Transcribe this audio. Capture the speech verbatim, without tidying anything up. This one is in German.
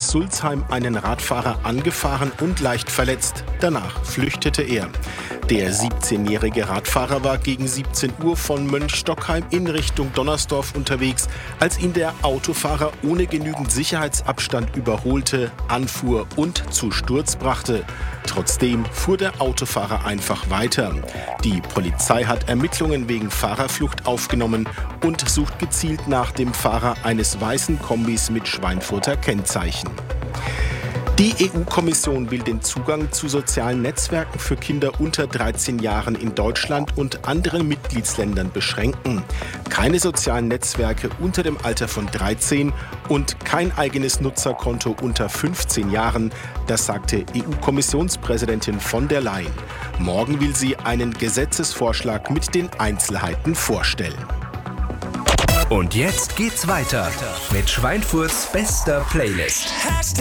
Sulzheim einen Radfahrer angefahren und leicht verletzt. Danach flüchtete er. Der siebzehnjährige Radfahrer war gegen siebzehn Uhr von Mönchstockheim in Richtung Donnersdorf unterwegs, als ihn der Autofahrer ohne genügend Sicherheitsabstand überholte, anfuhr und zu Sturz brachte. Trotzdem fuhr der Autofahrer einfach weiter. Die Polizei hat Ermittlungen wegen Fahrerflucht aufgenommen und sucht gezielt nach dem Fahrer eines weißen Kombis mit Schweinfurter Kennzeichen. Die E U-Kommission will den Zugang zu sozialen Netzwerken für Kinder unter dreizehn Jahren in Deutschland und anderen Mitgliedsländern beschränken. Keine sozialen Netzwerke unter dem Alter von dreizehn und kein eigenes Nutzerkonto unter fünfzehn Jahren, das sagte E U-Kommissionspräsidentin von der Leyen. Morgen will sie einen Gesetzesvorschlag mit den Einzelheiten vorstellen. Und jetzt geht's weiter mit Schweinfurts bester Playlist.